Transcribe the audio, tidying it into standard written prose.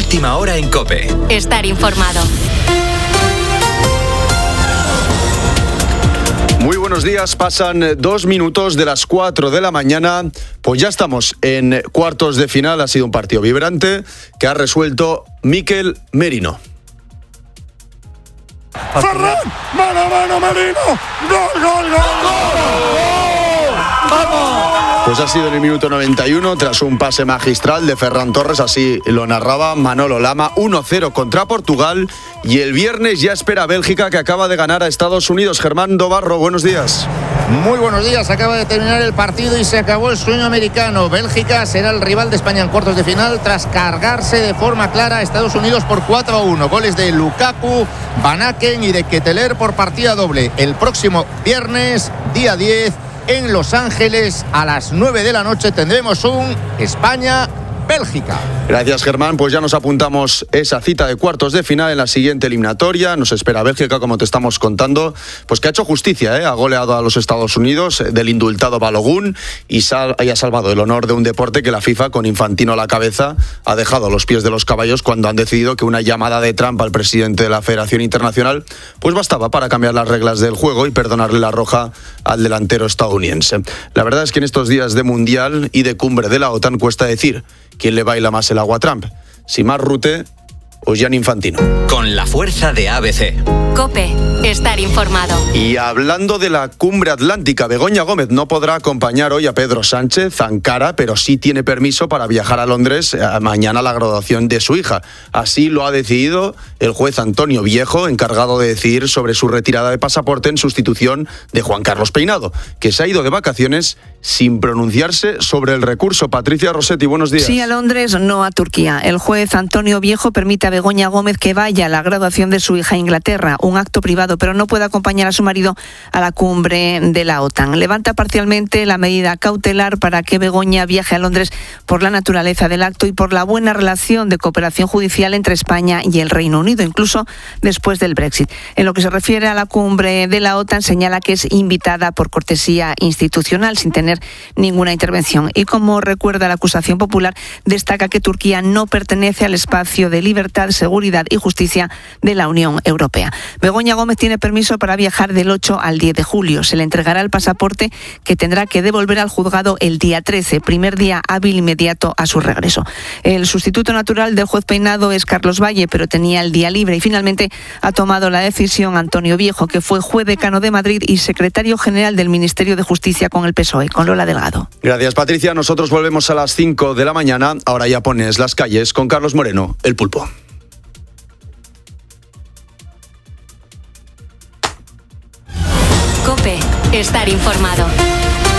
Última hora en COPE. Estar informado. Muy buenos días, pasan 2 minutos de las 4 de la mañana, pues ya estamos en cuartos de final. Ha sido un partido vibrante que ha resuelto Mikel Merino. Ferran, mano a mano Merino, gol, gol, gol, gol, vamos. Pues ha sido en el minuto 91, tras un pase magistral de Ferran Torres, así lo narraba Manolo Lama, 1-0 contra Portugal, y el viernes ya espera Bélgica, que acaba de ganar a Estados Unidos. Germán Dobarro, buenos días. Muy buenos días, acaba de terminar el partido y se acabó el sueño americano. Bélgica será el rival de España en cuartos de final tras cargarse de forma clara a Estados Unidos por 4-1. Goles de Lukaku, Van Aken y de Ketelaere por partida doble. El próximo viernes, día 10, en Los Ángeles, a las 9 de la noche, tendremos un España-Bélgica. Gracias, Germán. Pues ya nos apuntamos esa cita de cuartos de final en la siguiente eliminatoria. Nos espera Bélgica, como te estamos contando, pues que ha hecho justicia, ha goleado a los Estados Unidos del indultado Balogun y ha salvado el honor de un deporte que la FIFA, con Infantino a la cabeza, ha dejado a los pies de los caballos cuando han decidido que una llamada de trampa al presidente de la Federación Internacional pues bastaba para cambiar las reglas del juego y perdonarle la roja al delantero estadounidense. La verdad es que en estos días de Mundial y de cumbre de la OTAN cuesta decir quién le baila más el agua a Trump, si Mark Rutte o Gianni Infantino. Con la fuerza de ABC. COPE, estar informado. Y hablando de la cumbre atlántica, Begoña Gómez no podrá acompañar hoy a Pedro Sánchez Ankara, pero sí tiene permiso para viajar a Londres mañana a la graduación de su hija. Así lo ha decidido el juez Antonio Viejo, encargado de decidir sobre su retirada de pasaporte en sustitución de Juan Carlos Peinado, que se ha ido de vacaciones sin pronunciarse sobre el recurso. Patricia Rossetti, buenos días. Sí a Londres, no a Turquía. El juez Antonio Viejo permite a Begoña Gómez que vaya a la graduación de su hija a Inglaterra, un acto privado, pero no puede acompañar a su marido a la cumbre de la OTAN. Levanta parcialmente la medida cautelar para que Begoña viaje a Londres por la naturaleza del acto y por la buena relación de cooperación judicial entre España y el Reino Unido, incluso después del Brexit. En lo que se refiere a la cumbre de la OTAN, señala que es invitada por cortesía institucional, sin tener ninguna intervención. Y como recuerda la acusación popular, destaca que Turquía no pertenece al espacio de libertad, seguridad y justicia de la Unión Europea. Begoña Gómez tiene permiso para viajar del 8 al 10 de julio. Se le entregará el pasaporte, que tendrá que devolver al juzgado el día 13, primer día hábil inmediato a su regreso. El sustituto natural del juez Peinado es Carlos Valle, pero tenía el día libre y finalmente ha tomado la decisión Antonio Viejo, que fue juez decano de Madrid y secretario general del Ministerio de Justicia con el PSOE, con Lola Delgado. Gracias, Patricia. Nosotros volvemos a las 5 de la mañana. Ahora ya pones las calles con Carlos Moreno, el Pulpo. COPE, estar informado.